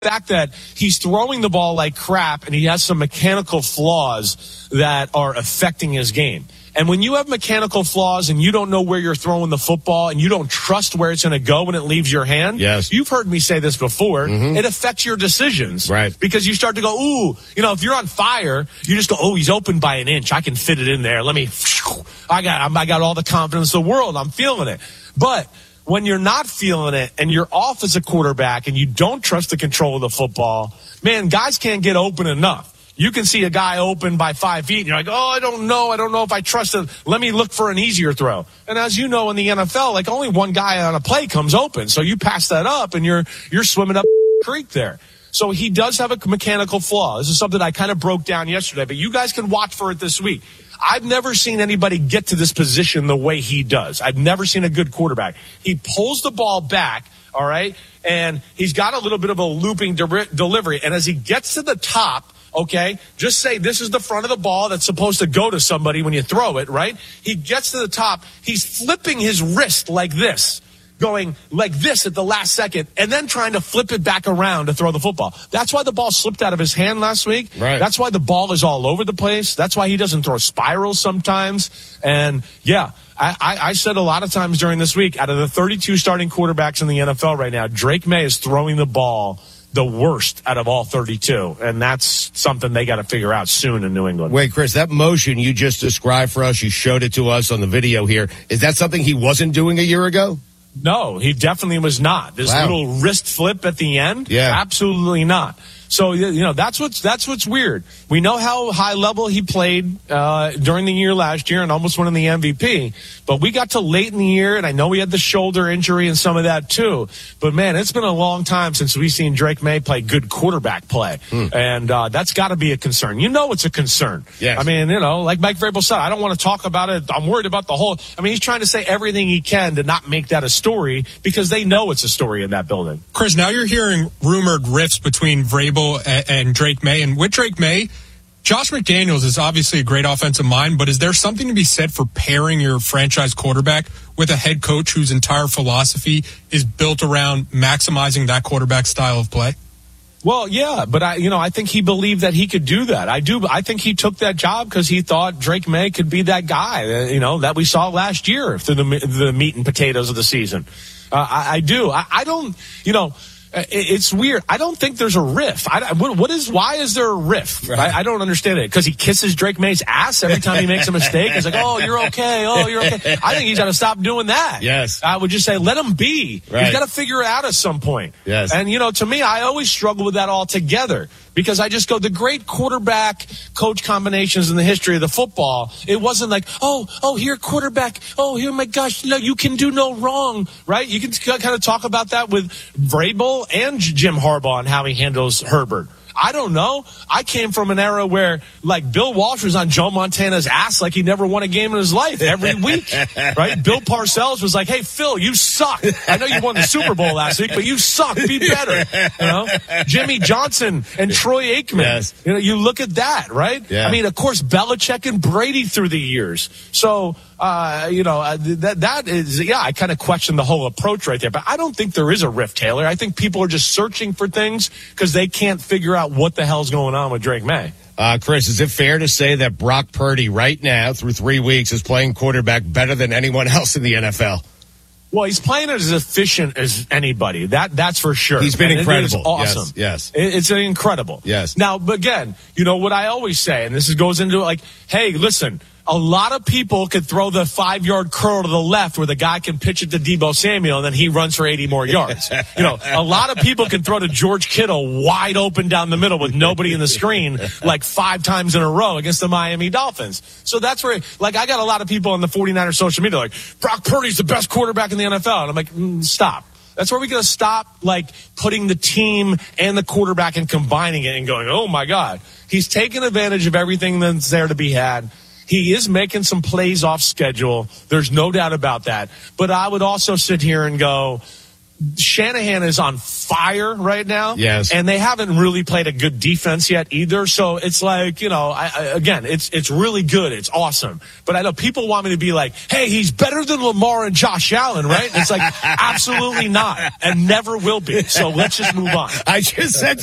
fact that he's throwing the ball like crap and he has some mechanical flaws that are affecting his game. And when you have mechanical flaws and you don't know where you're throwing the football and you don't trust where it's going to go when it leaves your hand, yes. You've heard me say this before, it affects your decisions. Right. Because you start to go, ooh, if you're on fire, you just go, oh, he's open by an inch. I can fit it in there. I got all the confidence in the world. I'm feeling it. But when you're not feeling it and you're off as a quarterback and you don't trust the control of the football, man, guys can't get open enough. You can see a guy open by 5 feet, and you're like, oh, I don't know if I trust it. Let me look for an easier throw. And as you know, in the NFL, only one guy on a play comes open. So you pass that up, and you're swimming up the creek there. So he does have a mechanical flaw. This is something I kind of broke down yesterday, but you guys can watch for it this week. I've never seen anybody get to this position the way he does. I've never seen a good quarterback. He pulls the ball back, all right, and he's got a little bit of a looping delivery. And as he gets to the top, okay, just say this is the front of the ball that's supposed to go to somebody when you throw it, right? He gets to the top. He's flipping his wrist like this, going like this at the last second, and then trying to flip it back around to throw the football. That's why the ball slipped out of his hand last week. Right. That's why the ball is all over the place. That's why he doesn't throw spirals sometimes. And, yeah, I said a lot of times during this week, out of the 32 starting quarterbacks in the NFL right now, Drake May is throwing the ball the worst out of all 32, and that's something they got to figure out soon in New England. Wait, Chris, that motion you just described for us, you showed it to us on the video here. Is that something he wasn't doing a year ago? No, he definitely was not. This little wrist flip at the end? Yeah. Absolutely not. So, that's what's weird. We know how high level he played during the year last year and almost won the MVP. But we got to late in the year, and I know he had the shoulder injury and some of that too. But, man, it's been a long time since we've seen Drake May play good quarterback play. And that's got to be a concern. It's a concern. Yes. I mean, like Mike Vrabel said, I don't want to talk about it. I'm worried about the whole – he's trying to say everything he can to not make that a story because they know it's a story in that building. Chris, now you're hearing rumored rifts between Vrabel and Drake May. And with Drake May, Josh McDaniels is obviously a great offensive mind, but is there something to be said for pairing your franchise quarterback with a head coach whose entire philosophy is built around maximizing that quarterback style of play? Well, yeah, but I think he believed that he could do that. I think he took that job because he thought Drake May could be that guy, that we saw last year through the meat and potatoes of the season. I do. I don't, it's weird. I don't think there's a riff. Why is there a riff? Right. I don't understand it. Because he kisses Drake May's ass every time he makes a mistake. It's like, oh, you're okay. Oh, you're okay. I think he's got to stop doing that. Yes. I would just say, let him be. Right. He's got to figure it out at some point. Yes. And, to me, I always struggle with that altogether. Because I just go, the great quarterback coach combinations in the history of the football, it wasn't like, oh, here quarterback, oh, here, my gosh, no, you can do no wrong, right? You can kind of talk about that with Vrabel and Jim Harbaugh and how he handles Herbert. I don't know. I came from an era where, Bill Walsh was on Joe Montana's ass like he never won a game in his life every week, right? Bill Parcells was like, hey, Phil, you suck. I know you won the Super Bowl last week, but you suck. Be better. Jimmy Johnson and Troy Aikman. Yes. You look at that, right? Yeah. Of course, Belichick and Brady through the years. So, that is, I kind of question the whole approach right there. But I don't think there is a rift, Taylor. I think people are just searching for things because they can't figure out what the hell's going on with Drake May. Chris, is it fair to say that Brock Purdy right now, through 3 weeks, is playing quarterback better than anyone else in the NFL? Well, he's playing as efficient as anybody. That's for sure. He's been incredible. It is awesome. Yes. It's incredible. Yes. Now, but again, what I always say, and this goes into hey, listen, a lot of people could throw the 5-yard curl to the left where the guy can pitch it to Deebo Samuel and then he runs for 80 more yards. A lot of people can throw to George Kittle wide open down the middle with nobody in the screen 5 times in a row against the Miami Dolphins. So that's where, I got a lot of people on the 49ers social media Brock Purdy's the best quarterback in the NFL. And I'm like, stop. That's where we got to stop, putting the team and the quarterback and combining it and going, oh, my God. He's taking advantage of everything that's there to be had. He is making some plays off schedule. There's no doubt about that. But I would also sit here and go, Shanahan is on fire right now. Yes. And they haven't really played a good defense yet either. So it's like, again, it's really good. It's awesome. But I know people want me to be like, hey, he's better than Lamar and Josh Allen, right? And it's like, absolutely not. And never will be. So let's just move on. I just said